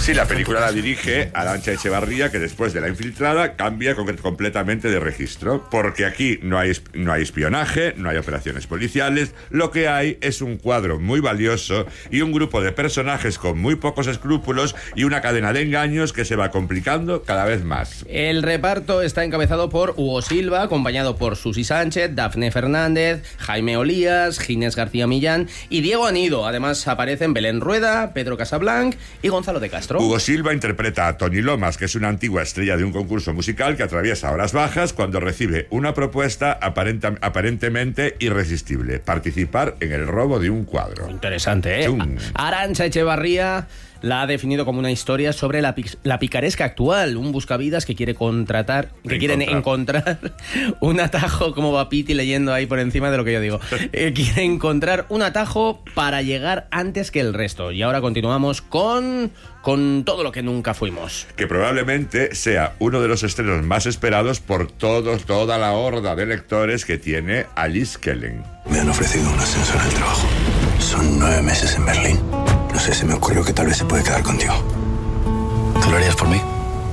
Sí, la película la dirige Arantxa Echevarría, que después de La Infiltrada cambia completamente de registro, porque aquí no hay espionaje, no hay operaciones policiales, lo que hay es un cuadro muy valioso y un grupo de personajes con muy pocos escrúpulos y una cadena de engaños que se va complicando cada vez más. El reparto está encabezado por Hugo Silva, acompañado por Susi Sánchez, Dafne Fernández, Jaime Olías, Ginés García Millán y Diego Anido. Además aparecen Belén Rueda, Pedro Casablanc y Gonzalo de Castro. Hugo Silva interpreta a Toni Lomas, que es una antigua estrella de un concurso musical que atraviesa horas bajas cuando recibe una propuesta aparentemente irresistible: participar en el robo de un cuadro. Interesante, ¿eh? Arantxa Echevarría la ha definido como una historia sobre la picaresca actual, un buscavidas que quiere quieren encontrar un atajo, como va Piti leyendo ahí por encima de lo que yo digo. Quiere encontrar un atajo para llegar antes que el resto. Y ahora continuamos con todo lo que nunca fuimos. Que probablemente sea uno de los estrenos más esperados por toda la horda de lectores que tiene Alice Kellen. Me han ofrecido un ascenso en el trabajo. Son 9 meses en Berlín. No sé, se me ocurrió que tal vez se puede quedar contigo. ¿Tú lo harías por mí?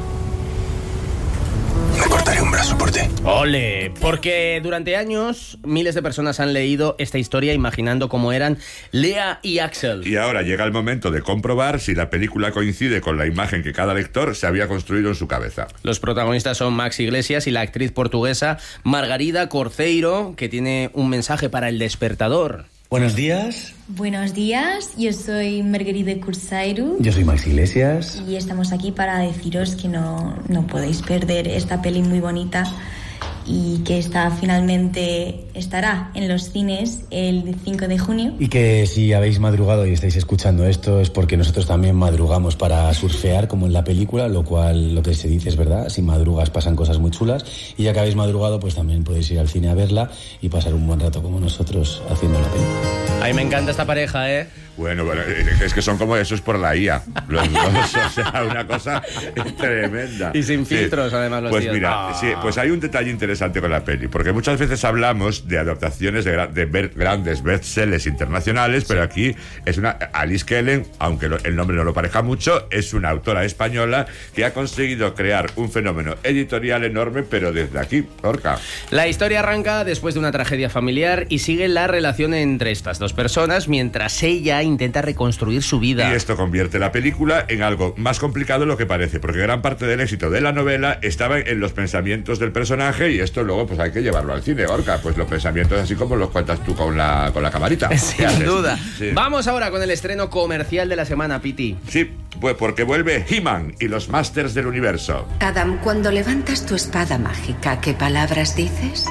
Me cortaré un brazo por ti. ¡Ole! Porque durante años miles de personas han leído esta historia imaginando cómo eran Lea y Axel. Y ahora llega el momento de comprobar si la película coincide con la imagen que cada lector se había construido en su cabeza. Los protagonistas son Max Iglesias y la actriz portuguesa Margarida Corceiro, que tiene un mensaje para El Despertador. Buenos días. Buenos días, yo soy Margarida Corceiro. Yo soy Max Iglesias. Y estamos aquí para deciros que no podéis perder esta peli muy bonita y que finalmente estará en los cines el 5 de junio. Y que si habéis madrugado y estáis escuchando esto es porque nosotros también madrugamos para surfear, como en la película, lo cual lo que se dice es verdad. Si madrugas pasan cosas muy chulas. Y ya que habéis madrugado, pues también podéis ir al cine a verla y pasar un buen rato como nosotros haciendo la película. Ay, me encanta esta pareja, ¿eh? Bueno, es que son como esos por la IA. Los dos, o sea, una cosa tremenda. Y sin filtros, además, los Pues tíos. mira, sí, pues hay un detalle interesante con la peli, porque muchas veces hablamos de adaptaciones de grandes bestsellers internacionales, pero aquí es una Alice Kellen, aunque el nombre no lo parezca mucho, es una autora española que ha conseguido crear un fenómeno editorial enorme, pero desde aquí, Orca. La historia arranca después de una tragedia familiar y sigue la relación entre estas dos personas mientras ella intenta reconstruir su vida. Y esto convierte la película en algo más complicado de lo que parece, porque gran parte del éxito de la novela estaba en los pensamientos del personaje, y esto luego pues hay que llevarlo al cine, Orca. Pues los pensamientos así como los cuentas tú con la camarita. Sin duda. Sí. Vamos ahora con el estreno comercial de la semana, Piti. Sí, pues porque vuelve He-Man y los Masters del Universo. Adam, cuando levantas tu espada mágica, ¿qué palabras dices?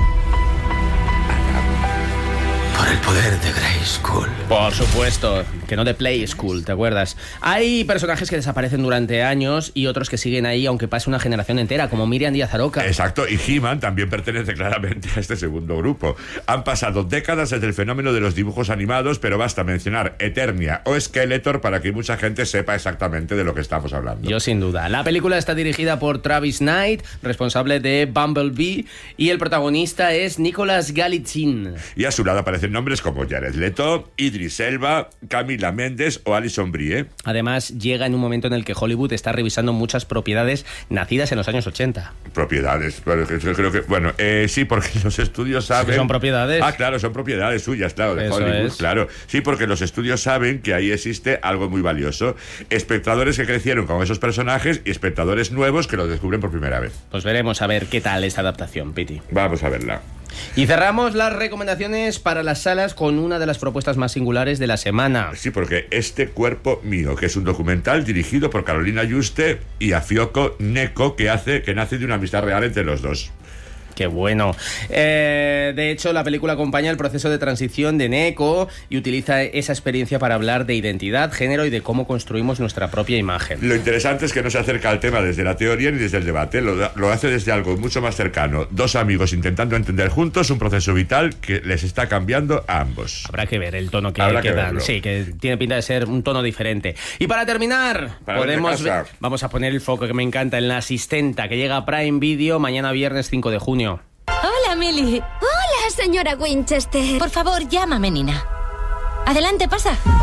Por el poder de Grayskull. Por supuesto, que no de Play School, ¿te acuerdas? Hay personajes que desaparecen durante años y otros que siguen ahí aunque pase una generación entera, como Miriam Díaz Aroca. Exacto, y He-Man también pertenece claramente a este segundo grupo. Han pasado décadas desde el fenómeno de los dibujos animados, pero basta mencionar Eternia o Skeletor para que mucha gente sepa exactamente de lo que estamos hablando. Yo sin duda. La película está dirigida por Travis Knight, responsable de Bumblebee, y el protagonista es Nicolas Galitzine. Y a su lado aparecen nombres como Jared Leto, Idris Elba, Camila Mendes o Alison Brie. Además, llega en un momento en el que Hollywood está revisando muchas propiedades nacidas en los años 80. Propiedades, bueno, creo que, bueno, sí, porque los estudios saben... ¿Sí que son propiedades? Ah, claro, son propiedades suyas, claro, de Eso Hollywood, es. claro. Sí, porque los estudios saben que ahí existe algo muy valioso. Espectadores que crecieron con esos personajes y espectadores nuevos que los descubren por primera vez. Pues veremos a ver qué tal esta adaptación, Piti. Vamos a verla. Y cerramos las recomendaciones para las salas con una de las propuestas más singulares de la semana. Sí, porque Este cuerpo mío, que es un documental dirigido por Carolina Yuste y Afioco Neko, que nace de una amistad real entre los dos. Qué bueno. De hecho, la película acompaña el proceso de transición de Neko y utiliza esa experiencia para hablar de identidad, género y de cómo construimos nuestra propia imagen. Lo interesante es que no se acerca al tema desde la teoría ni desde el debate, lo hace desde algo mucho más cercano. Dos amigos intentando entender juntos un proceso vital que les está cambiando a ambos. Habrá que ver el tono que que dan. verlo. Sí, que tiene pinta de ser un tono diferente. Y para terminar, vamos a poner el foco que me encanta en La Asistenta, que llega a Prime Video mañana viernes 5 de junio. Hola, Millie. Hola, señora Winchester. Por favor, llámame Nina. Adelante, pasa.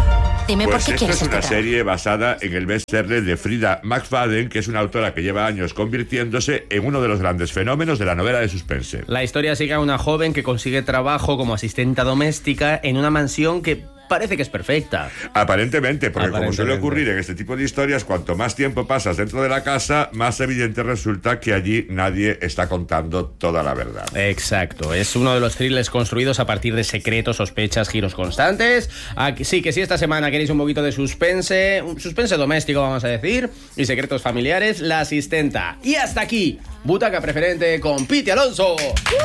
Dime Pues por qué esta quieres es una este serie basada en el bestseller de Frida McFadden, que es una autora que lleva años convirtiéndose en uno de los grandes fenómenos de la novela de suspense. La historia sigue a una joven que consigue trabajo como asistenta doméstica en una mansión que parece que es perfecta. Aparentemente, porque como suele ocurrir en este tipo de historias, cuanto más tiempo pasas dentro de la casa, más evidente resulta que allí nadie está contando toda la verdad. Exacto, es uno de los thrillers construidos a partir de secretos, sospechas, giros constantes. Sí, que si esta semana queréis un poquito de suspense, un suspense doméstico vamos a decir, y secretos familiares, La Asistenta. Y hasta aquí, Butaca Preferente con Piti Alonso.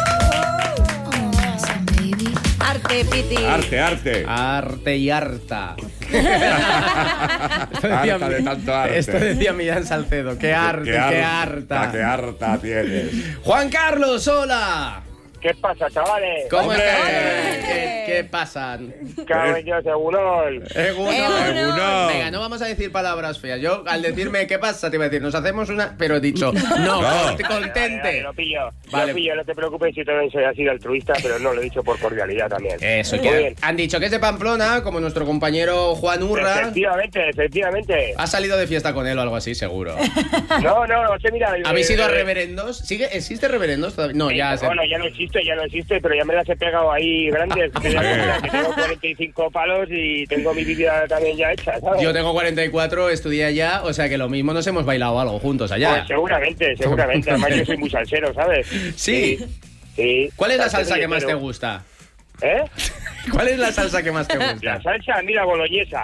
Arte, Piti. Arte. Arte y harta. Harta de tanto arte. Esto decía Millán Salcedo. Qué arte, qué harta. Qué harta tienes. Juan Carlos, hola. ¿Qué pasa, chavales? ¿Cómo estás? ¿Qué pasan? Cabellos, segurón. Egunon. Venga, no vamos a decir palabras feas. Yo, al decirme qué pasa, te iba a decir, nos hacemos una... Pero he dicho, no. Contente. Vale, lo pillo. Vale. Lo pillo, no te preocupes, yo también soy así de altruista, pero no, lo he dicho por cordialidad también. Eso, Muy que bien. han dicho que es de Pamplona, como nuestro compañero Juan Urra. Efectivamente. Ha salido de fiesta con él o algo así, seguro. No, mira... ¿Habéis ido a reverendos? ¿Existe reverendos todavía? No, ya... Bueno, ya no existe, pero ya me las he pegado ahí grandes. Que tengo 45 palos y tengo mi vida también ya hecha, ¿sabes? Yo tengo 44, estudié allá, o sea que lo mismo nos hemos bailado algo juntos allá. Pues seguramente. Además yo soy muy salsero, ¿sabes? Sí. ¿Cuál es la salsa que más te gusta? ¿Eh? ¿Cuál es la salsa que más te gusta? La salsa, mira, boloñesa.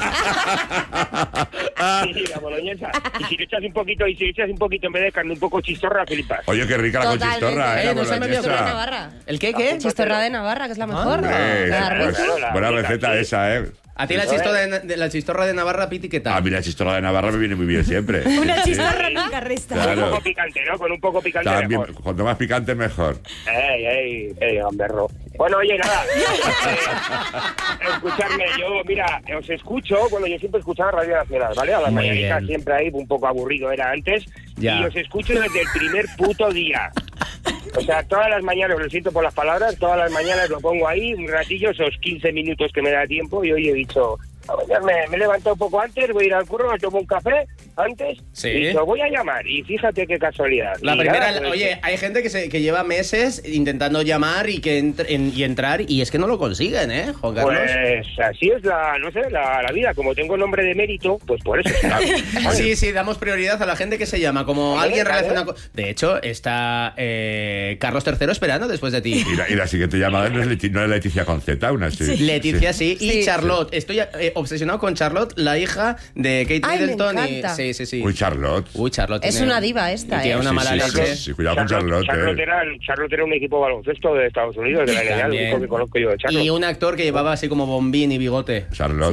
Sí, la boloñesa. Y si le echas un poquito en vez de carne, un poco chistorra, flipas. Oye, qué rica la conchistorra, No se me había ocurrido Navarra. ¿El qué? Chistorra de Navarra, que es la mejor. Buena receta esa, ¿eh? ¿A ti la chistorra de Navarra, Piti, qué tal? A mí la chistorra de Navarra me viene muy bien siempre. Una chistorra picarrista. Claro. Con un poco picante, ¿no? Con un poco picante También, mejor. cuanto más picante, mejor. Ey, gamberro. Bueno, oye, nada. Escuchadme, os escucho. Bueno, yo siempre escuchaba Radio Nacional, ¿vale? A las mañanitas siempre ahí, un poco aburrido era antes. Ya. Y os escucho desde el primer puto día. O sea, todas las mañanas, lo siento por las palabras, todas las mañanas lo pongo ahí, un ratillo, esos 15 minutos que me da tiempo, y hoy he dicho, me he levantado un poco antes, voy a ir al curro, me tomo un café antes, y lo voy a llamar, y fíjate qué casualidad. La primera, oye, hay gente que lleva meses intentando llamar y entrar, y es que no lo consiguen, ¿eh, Juan Carlos? Pues así es la vida, como tengo nombre de mérito, pues por eso. Sí, damos prioridad a la gente que se llama, como alguien relacionado con... De hecho, está Carlos III esperando después de ti. Y la siguiente llamada no es Leticia con Z, una sí. Leticia sí, y Charlotte. Estoy obsesionado con Charlotte, la hija de Kate Middleton. Me encanta. Sí. Uy, Charlotte. Es una diva esta, tiene una mala leche. Sí, cuidado con Charlotte. Charlotte era un equipo de baloncesto de Estados Unidos, de la NBA, lo único que conozco yo de Charlotte. Y un actor que llevaba así como bombín y bigote. Charlotte.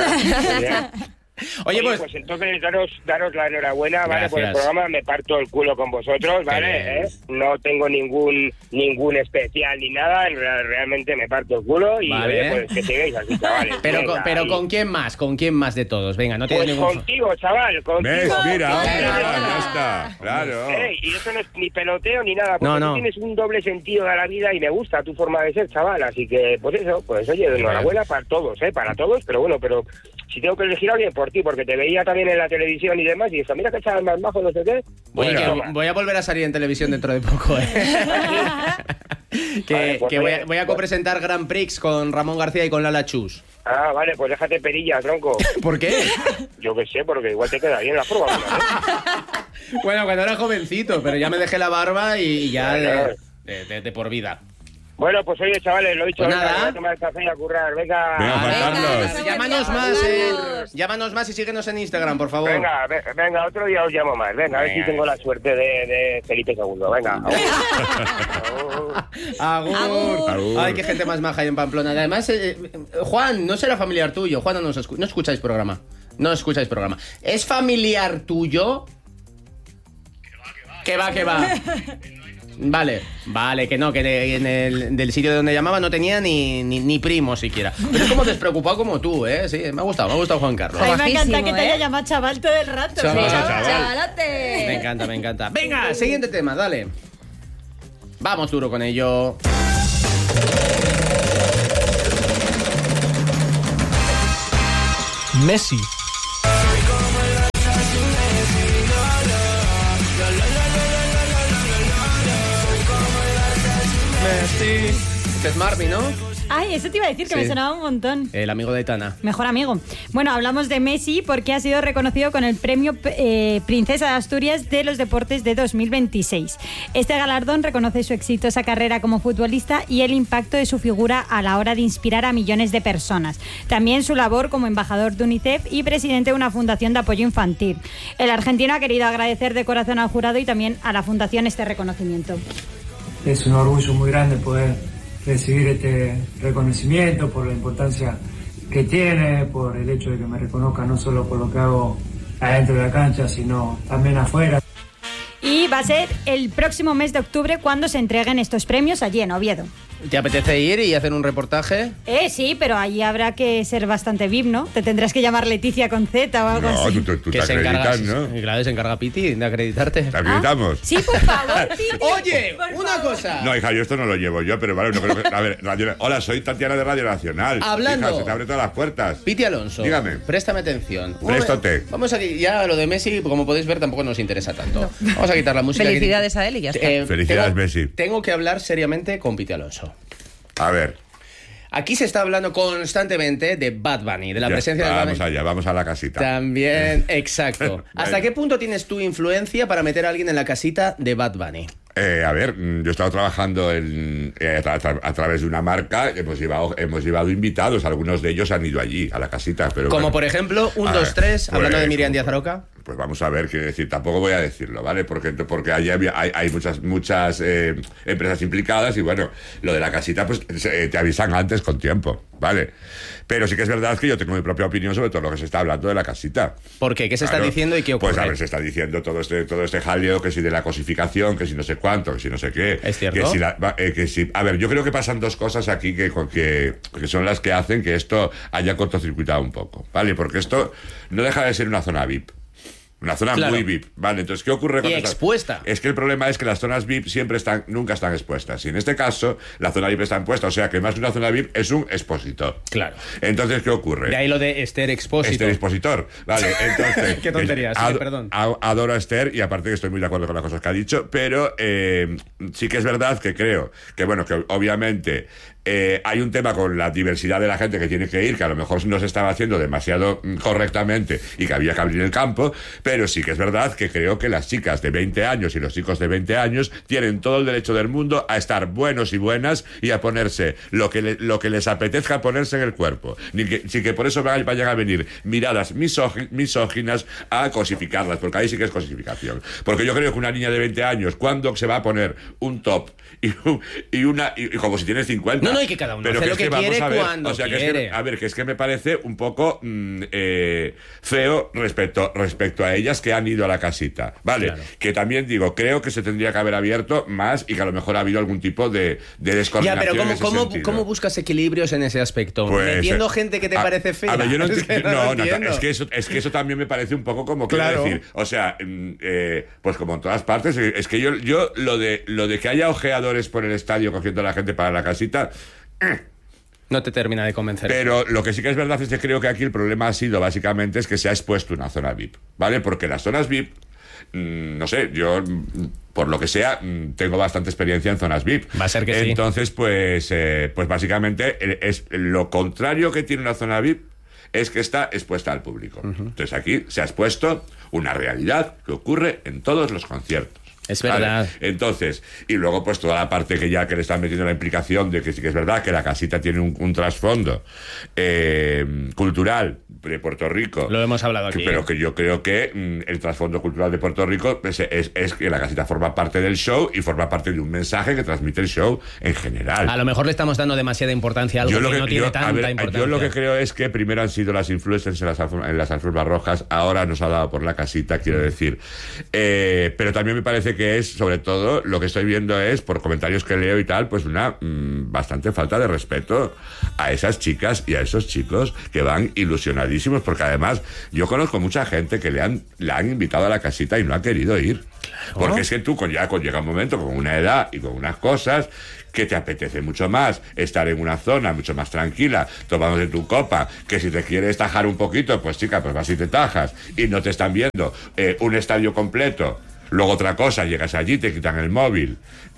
Oye, pues entonces daros la enhorabuena, ¿vale? Gracias. Por el programa, me parto el culo con vosotros, ¿vale? No tengo ningún especial ni nada, realmente me parto el culo y vale. oye, pues que sigáis así, chavales. Pero ¿con quién más? ¿Con quién más de todos? Venga, no tienes pues ningún... contigo, chaval, contigo. ¿Ves? Mira, ya está, claro. Y eso no es ni peloteo ni nada, porque No. tú tienes un doble sentido de la vida y me gusta tu forma de ser, chaval, así que, pues eso, pues oye, enhorabuena para todos, para todos, pero bueno, si tengo que elegir a alguien por ti, porque te veía también en la televisión y demás, y eso, mira que chaval más majo, no sé qué. Oye, voy a volver a salir en televisión dentro de poco, ¿eh? Vale, pues voy a copresentar Grand Prix con Ramón García y con Lala Chus. Ah, vale, pues déjate perillas, tronco. ¿Por qué? Yo qué sé, porque igual te queda bien la prueba, ¿no? Bueno, cuando era jovencito, pero ya me dejé la barba y ya Bueno. de por vida. Bueno, pues oye, chavales, lo he dicho, Pues venga, nada. voy a tomar el café y a currar, venga. Venga, Juan Carlos. Llámanos más y síguenos en Instagram, por favor. Venga, otro día os llamo más. Venga, a ver si tengo la suerte de Felipe II. Venga. Agur. Ay, qué gente más maja hay en Pamplona. Además, Juan, no será familiar tuyo. Juan, no escucháis programa. No escucháis programa. ¿Es familiar tuyo? Que va. Vale, que no, que del sitio de donde llamaba no tenía ni primo siquiera. Pero es como despreocupado como tú, ¿eh? Sí, me ha gustado Juan Carlos. A mí me encanta que te haya llamado chaval todo el rato. Chavalote. Me encanta. Venga, siguiente tema, dale. Vamos duro con ello. Messi. Messi. Este es Marvin, ¿no? Ay, eso te iba a decir, que me sonaba un montón. El amigo de Aitana. Mejor amigo. Bueno, hablamos de Messi porque ha sido reconocido con el premio Princesa de Asturias de los Deportes de 2026. Este galardón reconoce su exitosa carrera como futbolista y el impacto de su figura a la hora de inspirar a millones de personas. También su labor como embajador de UNICEF y presidente de una fundación de apoyo infantil. El argentino ha querido agradecer de corazón al jurado y también a la fundación este reconocimiento. Es un orgullo muy grande poder recibir este reconocimiento por la importancia que tiene, por el hecho de que me reconozca no solo por lo que hago adentro de la cancha, sino también afuera. Y va a ser el próximo mes de octubre cuando se entreguen estos premios allí en Oviedo. ¿Te apetece ir y hacer un reportaje? Sí, pero allí habrá que ser bastante VIP, ¿no? Te tendrás que llamar Leticia con Z o algo así. No, tú te que se acreditas, encarga, ¿no? Claro, se encarga Piti de acreditarte. ¿Te acreditamos? Sí, por favor, Piti. Oye, una cosa. No, hija, yo esto no lo llevo yo, pero vale, no creo que... A ver, hola, soy Tatiana de Radio Nacional. Hablando. Hija, se te abren todas las puertas. Piti Alonso. Dígame. Préstame atención. Préstote. Vamos aquí, ya lo de Messi, como podéis ver, tampoco nos interesa tanto. No. Vamos a quitar la música. Felicidades a él y ya está. Felicidades, Messi. Tengo que hablar seriamente con Piti Alonso. A ver. Aquí se está hablando constantemente de Bad Bunny, de la presencia de Bad Bunny. Vamos allá, vamos a la casita. También, exacto. ¿Hasta qué punto tienes tu influencia para meter a alguien en la casita de Bad Bunny? A ver, yo he estado trabajando a través de una marca, hemos llevado invitados, algunos de ellos han ido allí, a la casita. Pero como bueno, por ejemplo, 1, 2, 3, hablando de Miriam Díaz Aroca. Pues vamos a ver, quiero decir, tampoco voy a decirlo, ¿vale? Porque allí hay muchas empresas implicadas y bueno, lo de la casita pues te avisan antes con tiempo, ¿vale? Pero sí que es verdad que yo tengo mi propia opinión sobre todo lo que se está hablando de la casita. ¿Por qué? ¿Qué se está diciendo y qué ocurre? Pues a ver, se está diciendo todo este jaleo, que si de la cosificación, que si no sé cuánto, que si no sé qué. ¿Es cierto? Que si a ver, yo creo que pasan dos cosas aquí que son las que hacen que esto haya cortocircuitado un poco, ¿vale? Porque esto no deja de ser una zona VIP. Una zona muy VIP, ¿vale? Entonces, ¿qué ocurre con expuesta? Es que el problema es que las zonas VIP nunca están expuestas. Y en este caso, la zona VIP está expuesta. O sea, que más que una zona VIP es un expositor. Claro. Entonces, ¿qué ocurre? De ahí lo de Esther Expósito. Esther Expositor. Vale, entonces... Qué tontería, sí, perdón. Adoro a Esther y aparte que estoy muy de acuerdo con las cosas que ha dicho, pero sí que es verdad que creo que, bueno, que obviamente... hay un tema con la diversidad de la gente que tiene que ir, que a lo mejor no se estaba haciendo demasiado correctamente y que había que abrir el campo, pero sí que es verdad que creo que las chicas de 20 años y los chicos de 20 años tienen todo el derecho del mundo a estar buenos y buenas y a ponerse lo que les apetezca ponerse en el cuerpo. Sí que por eso vayan a venir miradas misóginas a cosificarlas, porque ahí sí que es cosificación. Porque yo creo que una niña de 20 años, cuando se va a poner un top y como si tiene 50, no, y que cada uno hace lo que quiere cuando quiere. Que es que me parece un poco feo respecto a ellas que han ido a la casita, ¿vale? Claro. Que también digo, creo que se tendría que haber abierto más y que a lo mejor ha habido algún tipo de descoordinación. Ya, pero ¿cómo buscas equilibrios en ese aspecto? Pues, metiendo gente que te parece fea. A ver, yo no entiendo. Es que eso también me parece un poco como claro. Quiero decir, o sea, pues como en todas partes, es que yo lo de que haya ojeadores por el estadio cogiendo a la gente para la casita. No te termina de convencer. Pero lo que sí que es verdad es que creo que aquí el problema ha sido básicamente es que se ha expuesto una zona VIP, ¿vale? Porque las zonas VIP, no sé, yo por lo que sea tengo bastante experiencia en zonas VIP. Va a ser que sí. Entonces, pues básicamente es lo contrario que tiene una zona VIP es que está expuesta al público. Entonces aquí se ha expuesto una realidad que ocurre en todos los conciertos. Es verdad. Vale. Entonces, y luego pues toda la parte que le están metiendo la implicación de que sí que es verdad que la casita tiene un trasfondo cultural de Puerto Rico. Lo hemos hablado aquí. Pero que yo creo que el trasfondo cultural de Puerto Rico es que la casita forma parte del show y forma parte de un mensaje que transmite el show en general. A lo mejor le estamos dando demasiada importancia a algo que no tiene tanta importancia. Yo lo que creo es que primero han sido las influencers en las alfombras rojas, ahora nos ha dado por la casita, quiero decir. Pero también me parece que es, sobre todo, lo que estoy viendo es, por comentarios que leo y tal, pues una bastante falta de respeto a esas chicas y a esos chicos que van ilusionadísimos enfadadísimos, porque además yo conozco mucha gente que la han invitado a la casita y no ha querido ir. Claro. Porque es que tú llega un momento con una edad y con unas cosas que te apetece mucho más estar en una zona mucho más tranquila, tomándote tu copa, que si te quieres tajar un poquito, pues chica, pues vas y te tajas, y no te están viendo un estadio completo. Luego otra cosa, llegas allí, te quitan el móvil.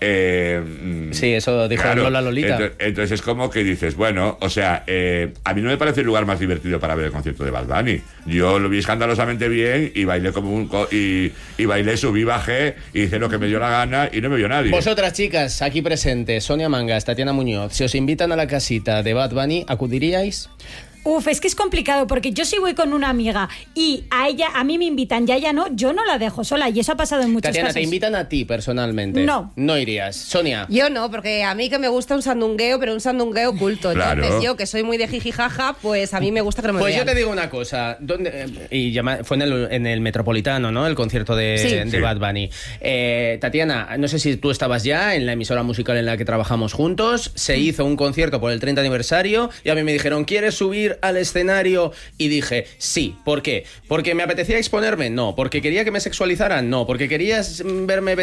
Sí, eso dijo claro, Lola Lolita. Entonces es como que dices, bueno, o sea, a mí no me parece el lugar más divertido para ver el concierto de Bad Bunny. Yo lo vi escandalosamente bien y bailé como y bailé, subí, bajé, y hice lo que me dio la gana y no me vio nadie. Vosotras, chicas, aquí presentes, Sonia Mangas, Tatiana Muñoz, si os invitan a la casita de Bad Bunny, ¿acudiríais? Uf, es que es complicado porque yo si voy con una amiga y a mí me invitan y a ella no, yo no la dejo sola y eso ha pasado en muchos Tatiana, casos. ¿te invitan a ti personalmente? No. No irías. Sonia. Yo no, porque a mí que me gusta un sandungueo, pero un sandungueo oculto. Entonces claro. Yo, que soy muy de jijijaja, pues a mí me gusta que no me Pues vean. Yo te digo una cosa. Fue en el Metropolitano, ¿no? El concierto de Bad Bunny. Tatiana, no sé si tú estabas ya en la emisora musical en la que trabajamos juntos. Se hizo un concierto por el 30 aniversario y a mí me dijeron, ¿quieres subir al escenario? Y dije, sí. ¿Por qué? ¿Porque me apetecía exponerme? No. ¿Porque quería que me sexualizaran? No. ¿Porque querías verme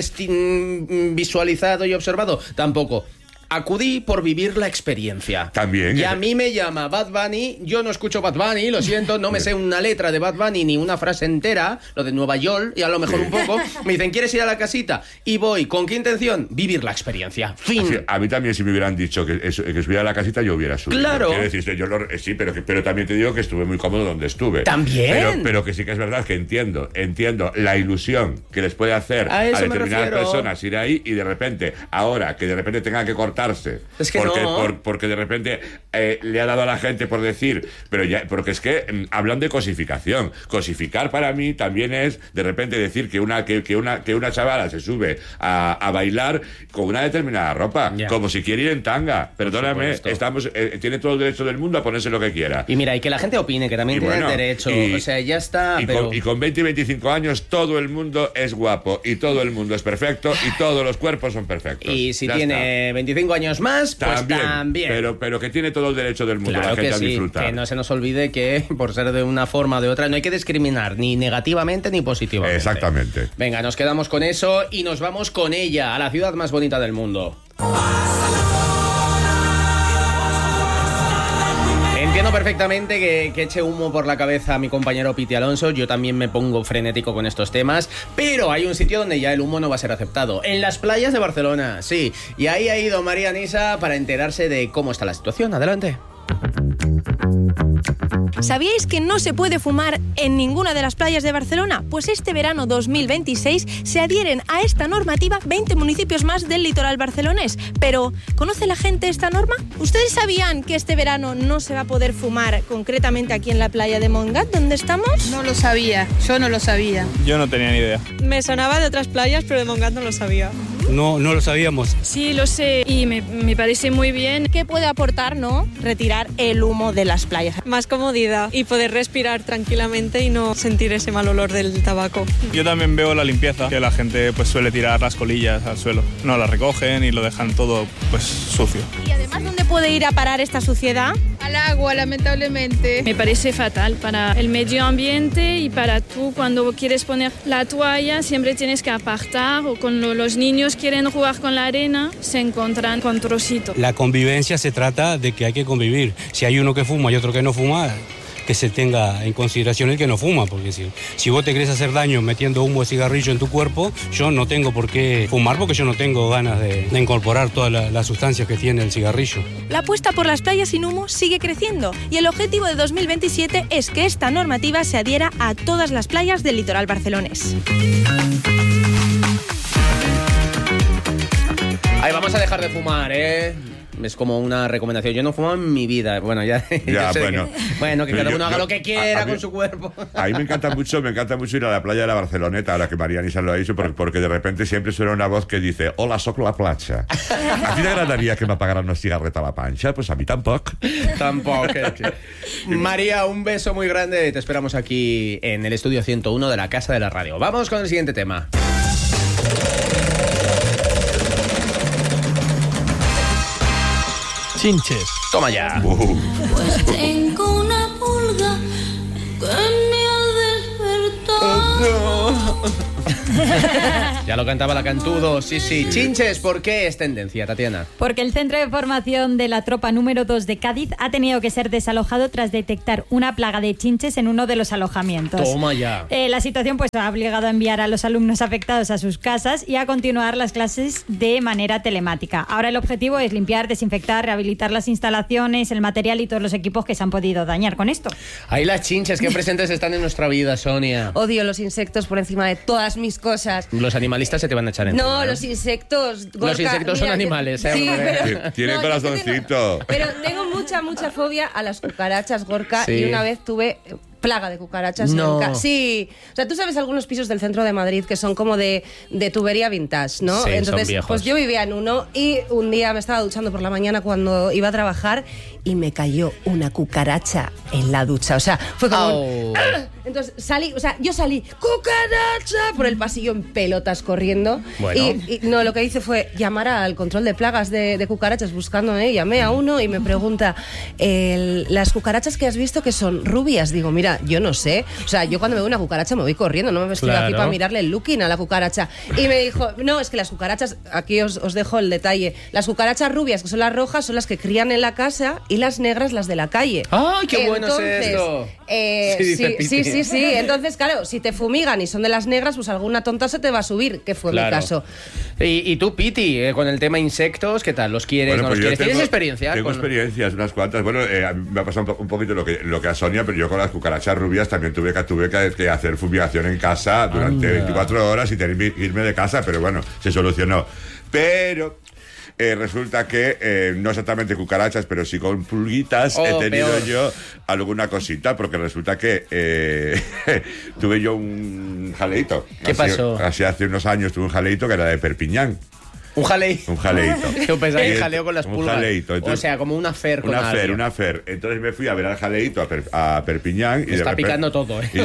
visualizado y observado? Tampoco. Acudí por vivir la experiencia. También. Y a mí me llama Bad Bunny. Yo no escucho Bad Bunny, lo siento, no me sé una letra de Bad Bunny ni una frase entera, lo de Nueva York, y a lo mejor un poco. Me dicen, ¿quieres ir a la casita? Y voy. ¿Con qué intención? Vivir la experiencia. Fin. Sí, a mí también, si me hubieran dicho que subiera a la casita, yo hubiera subido. Claro. Quiero decir, sí, pero también te digo que estuve muy cómodo donde estuve. También. Pero que sí que es verdad que entiendo la ilusión que les puede hacer a determinadas personas ir ahí y de repente, ahora que de repente tengan que cortarse. Es que porque de repente le ha dado a la gente por decir, pero ya, porque es que hablan de cosificación. Cosificar para mí también es de repente decir que una chavala se sube a bailar con una determinada ropa, como si quiere ir en tanga. Perdóname, tiene todo el derecho del mundo a ponerse lo que quiera. Y mira, y que la gente opine, que también tiene derecho. O sea, ya está. Y con 20 y 25 años todo el mundo es guapo y todo el mundo es perfecto y todos los cuerpos son perfectos. Y si tiene 25 años más, pues también. Pero que tiene todo el derecho del mundo la gente a disfrutar. Que no se nos olvide que por ser de una forma o de otra no hay que discriminar ni negativamente ni positivamente. Exactamente. Venga, nos quedamos con eso y nos vamos con ella a la ciudad más bonita del mundo. Entiendo perfectamente que eche humo por la cabeza a mi compañero Piti Alonso. Yo también me pongo frenético con estos temas, pero hay un sitio donde ya el humo no va a ser aceptado. En las playas de Barcelona, sí. Y ahí ha ido María Nisa para enterarse de cómo está la situación. Adelante. ¿Sabíais que no se puede fumar en ninguna de las playas de Barcelona? Pues este verano 2026 se adhieren a esta normativa 20 municipios más del litoral barcelonés. Pero, ¿conoce la gente esta norma? ¿Ustedes sabían que este verano no se va a poder fumar concretamente aquí en la playa de Montgat, donde estamos? No lo sabía, yo no lo sabía. Yo no tenía ni idea. Me sonaba de otras playas, pero de Montgat no lo sabía. No lo sabíamos. Sí, lo sé y me parece muy bien. ¿Qué puede aportar, no? Retirar el humo de las playas. Más comodidad y poder respirar tranquilamente y no sentir ese mal olor del tabaco. Yo también veo la limpieza, que la gente pues suele tirar las colillas al suelo. No las recogen y lo dejan todo pues sucio. Y además, ¿dónde puede ir a parar esta suciedad? Al agua, lamentablemente. Me parece fatal para el medio ambiente y para tú cuando quieres poner la toalla siempre tienes que apartar, o cuando los niños quieren jugar con la arena se encuentran con trocitos. La convivencia se trata de que hay que convivir. Si hay uno que fuma y otro que no fuma, que se tenga en consideración el que no fuma, porque si vos te querés hacer daño metiendo humo de cigarrillo en tu cuerpo, yo no tengo por qué fumar porque yo no tengo ganas de incorporar todas las sustancias que tiene el cigarrillo. La apuesta por las playas sin humo sigue creciendo y el objetivo de 2027 es que esta normativa se adhiera a todas las playas del litoral barcelonés. Ahí vamos a dejar de fumar, ¿eh? Es como una recomendación. Yo no fumo en mi vida. Bueno, ya bueno, que cada uno haga lo que quiera con su cuerpo. A mí me encanta mucho ir a la playa de la Barceloneta, ahora que María Nisa lo ha dicho, porque de repente siempre suena una voz que dice: hola, soc la platja. ¿A ti te agradaría que me apagaran una cigarreta a la pancha? Pues a mí tampoco. Tampoco. María, un beso muy grande. Te esperamos aquí en el estudio 101 de la Casa de la Radio. Vamos con el siguiente tema. Chinches. Toma ya. Pues tengo una pulga Ya lo cantaba la Cantudo, sí. Chinches, ¿por qué es tendencia, Tatiana? Porque el centro de formación de la tropa número 2 de Cádiz ha tenido que ser desalojado tras detectar una plaga de chinches en uno de los alojamientos. Toma ya. La situación pues ha obligado a enviar a los alumnos afectados a sus casas y a continuar las clases de manera telemática. Ahora el objetivo es limpiar, desinfectar, rehabilitar las instalaciones, el material y todos los equipos que se han podido dañar con esto. Ahí las chinches, qué presentes están en nuestra vida, Sonia. Odio los insectos por encima de todas mis cosas. Los animalistas se te van a echar en No, los insectos, Gorka, los insectos son animales, sí, hombre. Tiene corazoncito. Pero tengo mucha fobia a las cucarachas, Gorka, Sí. y una vez tuve plaga de cucarachas. No. Sí. O sea, tú sabes algunos pisos del centro de Madrid que son como de tubería vintage, ¿no? Sí, Entonces, son viejos. pues yo vivía en uno y un día me estaba duchando por la mañana cuando iba a trabajar y me cayó una cucaracha en la ducha. O sea, fue como Entonces yo salí, ¡cucaracha! Por el pasillo en pelotas corriendo. Bueno. Y no, lo que hice fue llamar al control de plagas de cucarachas buscándome. Llamé a uno y me pregunta, las cucarachas que has visto que son rubias. Digo, mira, yo no sé. O sea, yo cuando veo una cucaracha me voy corriendo, no me vestido aquí para mirarle el looking a la cucaracha. Y me dijo, no, es que las cucarachas, aquí os dejo el detalle, las cucarachas rubias, que son las rojas, son las que crían en la casa y las negras las de la calle. ¡Ay, qué bueno es esto! Sí. Entonces, claro, si te fumigan y son de las negras, pues alguna tonta se te va a subir, que fue mi caso. Y tú, Piti, con el tema insectos, ¿qué tal? ¿Los quieres? Bueno, ¿No pues los quieres? yo ¿Tienes experiencia? Tengo experiencias, unas cuantas. Bueno, a mí me ha pasado un poquito lo que a Sonia, pero yo con las cucarachas rubias también tuve que hacer fumigación en casa durante 24 horas y tener que irme de casa, pero bueno, se solucionó. Pero resulta que no exactamente cucarachas, pero sí con pulguitas he tenido peor. Yo alguna cosita, porque resulta que tuve yo un jaleito. ¿Qué pasó? Así hace unos años tuve un jaleito que era de Perpiñán. ¿Un jaleito? Un jaleito. Yo pensaba que jaleo con las pulgas. Un jaleito. Entonces, o sea, como una fer con una fer. Entonces me fui a ver al jaleito a Perpiñán. Me está picando todo, ¿eh?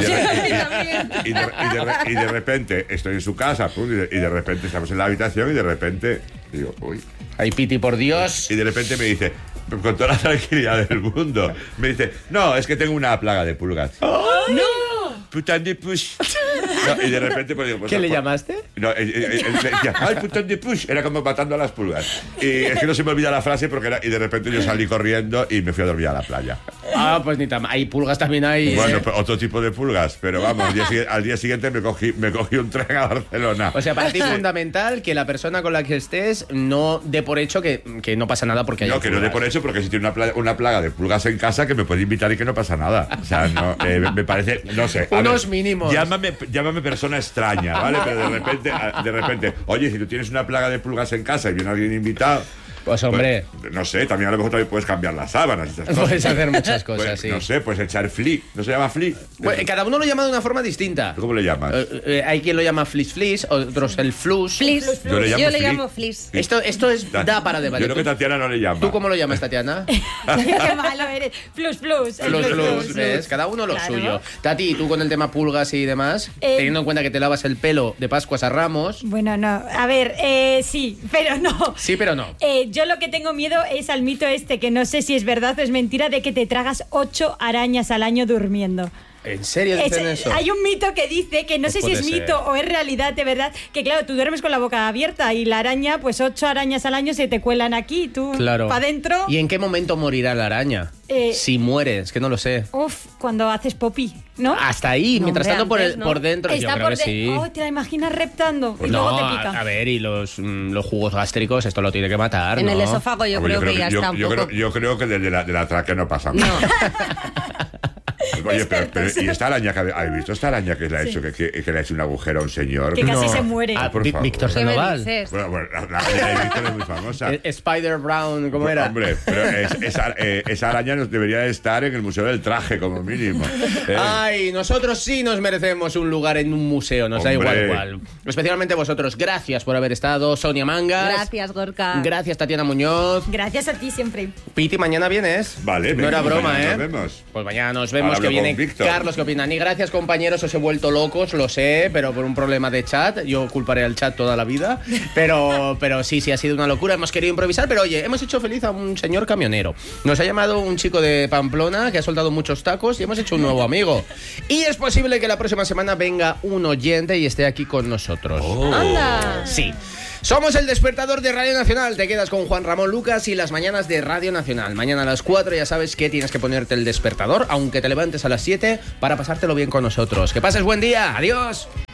Y de repente estoy en su casa, y de repente estamos en la habitación y de repente digo, uy. Ay, Piti, por Dios. Y de repente me dice, con toda la tranquilidad del mundo, me dice, no, es que tengo una plaga de pulgas. ¡Oh! ¡No! Putain de push. No, y de repente pues digo, pues, ¿qué le llamaste? No, decía, ay, putain de push. Era como matando a las pulgas. Y es que no se me olvida la frase porque y de repente yo salí corriendo y me fui a dormir a la playa. Ah, pues ni tan. Hay pulgas también ahí. Bueno, otro tipo de pulgas, pero vamos, al día siguiente me cogí un tren a Barcelona. O sea, para ti es fundamental que la persona con la que estés no dé por hecho que no pasa nada porque hay no, que no dé por hecho porque si tiene una plaga de pulgas en casa que me puede invitar y que no pasa nada. O sea, no, me parece, no sé. Unos mínimos. Llámame persona extraña, ¿vale? Pero de repente, oye, si tú tienes una plaga de pulgas en casa y viene alguien invitado... Pues hombre, pues, no sé, también a lo mejor también puedes cambiar las sábanas. Puedes hacer muchas cosas, pues, sí. No sé, pues echar fli. ¿No se llama fli? Bueno, cada uno lo llama de una forma distinta. ¿Cómo le llamas? Hay quien lo llama flis, otros el flus. Yo le llamo flis. Esto da para debatir. Yo creo que Tatiana no le llama. ¿Tú cómo lo llamas, Tatiana? Qué malo eres. Flus. ¿Ves? Cada uno lo suyo. Tati, tú con el tema pulgas y demás, teniendo en cuenta que te lavas el pelo de Pascuas a Ramos. Bueno, no. A ver, sí, pero no. Sí, pero no. Yo lo que tengo miedo es al mito este, que no sé si es verdad o es mentira, de que te tragas 8 arañas al año durmiendo. ¿En serio dicen eso? Hay un mito que dice, que no sé si es mito o es realidad de verdad, que claro, tú duermes con la boca abierta y la araña, pues 8 arañas al año se te cuelan aquí, tú para adentro. ¿Y en qué momento morirá la araña? Si mueres, que no lo sé. Cuando haces popí, ¿no? Hasta ahí, no, mientras tanto antes, por dentro, está yo creo que sí. ¿Te la imaginas reptando? Pues y luego te pica. A ver, y los jugos gástricos, esto lo tiene que matar, en ¿no? el esófago yo creo que ya está un poco... Yo creo que de la tráquea no pasa nada. Oye, pero ¿y esta araña que habéis visto? Esta araña que le ha hecho que le ha hecho un agujero a un señor. Que casi se muere. Por favor. Víctor Sandoval. Bueno, la araña de Víctor es muy famosa. Spider Brown, ¿cómo era? Hombre, pero esa araña debería de estar en el Museo del Traje, como mínimo. Ay, nosotros sí nos merecemos un lugar en un museo, nos da igual cuál. Especialmente vosotros, gracias por haber estado. Sonia Mangas. Gracias, Gorka. Gracias, Tatiana Muñoz. Gracias a ti siempre. Piti, mañana vienes. Vale, no era broma, Nos vemos. Pues mañana nos vemos. pero viene con Víctor. Carlos, ¿qué opinan? Y gracias, compañeros, os he vuelto locos, lo sé, pero por un problema de chat. Yo culparé al chat toda la vida. Pero sí, ha sido una locura. Hemos querido improvisar, pero oye, hemos hecho feliz a un señor camionero. Nos ha llamado un chico de Pamplona que ha soltado muchos tacos y hemos hecho un nuevo amigo. Y es posible que la próxima semana venga un oyente y esté aquí con nosotros. ¡Anda! Sí. Somos el despertador de Radio Nacional. Te quedas con Juan Ramón Lucas y las mañanas de Radio Nacional. Mañana a las 4 ya sabes que tienes que ponerte el despertador, aunque te levantes a las 7, para pasártelo bien con nosotros. Que pases buen día. Adiós.